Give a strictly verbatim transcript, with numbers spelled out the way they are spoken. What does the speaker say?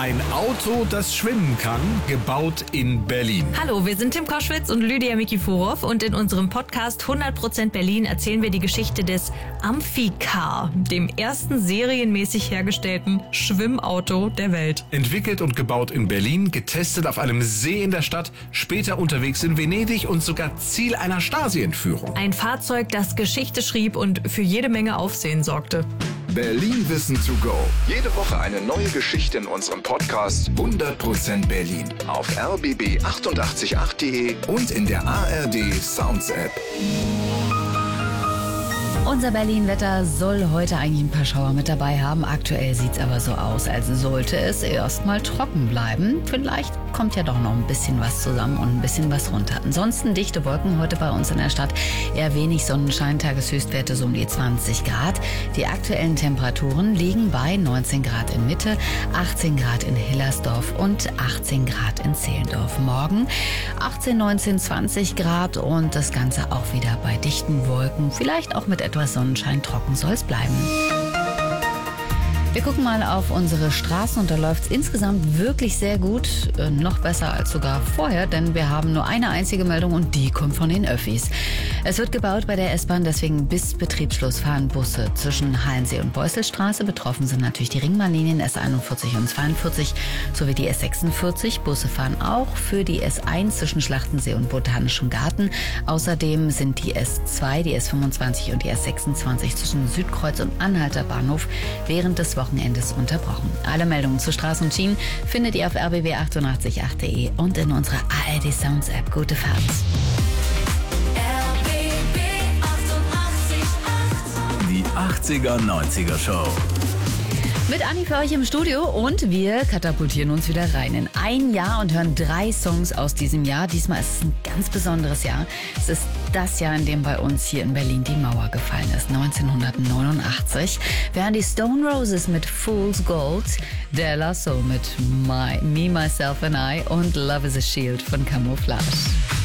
Ein Auto, das schwimmen kann, gebaut in Berlin. Hallo, wir sind Tim Koschwitz und Lydia Mikiforov und in unserem Podcast hundert Prozent Berlin erzählen wir die Geschichte des Amphicar, dem ersten serienmäßig hergestellten Schwimmauto der Welt. Entwickelt und gebaut in Berlin, getestet auf einem See in der Stadt, später unterwegs in Venedig und sogar Ziel einer Stasi-Entführung. Ein Fahrzeug, das Geschichte schrieb und für jede Menge Aufsehen sorgte. Berlin Wissen to go. Jede Woche eine neue Geschichte in unserem Podcast hundert Prozent Berlin. Auf r b b achtundachtzig Punkt acht punkt d e und in der A R D Sounds App. Unser Berlin-Wetter soll heute eigentlich ein paar Schauer mit dabei haben. Aktuell sieht es aber so aus, als sollte es erstmal trocken bleiben. Vielleicht kommt ja doch noch ein bisschen was zusammen und ein bisschen was runter. Ansonsten dichte Wolken heute bei uns in der Stadt. Eher wenig Sonnenschein, Tageshöchstwerte so um die zwanzig Grad. Die aktuellen Temperaturen liegen bei neunzehn Grad in Mitte, achtzehn Grad in Hillersdorf und achtzehn Grad in Zehlendorf. Morgen achtzehn, neunzehn, zwanzig Grad und das Ganze auch wieder bei dichten Wolken. Vielleicht auch mit etwas Sonnenschein, trocken soll es bleiben. Wir gucken mal auf unsere Straßen und da läuft es insgesamt wirklich sehr gut. Äh, noch besser als sogar vorher, denn wir haben nur eine einzige Meldung und die kommt von den Öffis. Es wird gebaut bei der S-Bahn, deswegen bis Betriebsschluss fahren Busse zwischen Halensee und Beuselstraße. Betroffen sind natürlich die Ringbahnlinien S einundvierzig und zweiundvierzig sowie die S sechsundvierzig. Busse fahren auch für die S eins zwischen Schlachtensee und Botanischem Garten. Außerdem sind die S zwei, die S fünfundzwanzig und die S sechsundzwanzig zwischen Südkreuz und Anhalter Bahnhof während des Wochenendes unterbrochen. Alle Meldungen zu Straßen und Schienen findet ihr auf r b b achtundachtzig Punkt acht punkt d e und in unserer A R D Sounds App. Gute Fahrt. Die achtziger, neunziger Show. Mit Anni für euch im Studio und wir katapultieren uns wieder rein in ein Jahr und hören drei Songs aus diesem Jahr. Diesmal ist es ein ganz besonderes Jahr. Es ist das Jahr, in dem bei uns hier in Berlin die Mauer gefallen ist, neunzehnhundertneunundachtzig. Wir hören die Stone Roses mit Fool's Gold, De La Soul mit My, Me, Myself and I und Love is a Shield von Camouflage.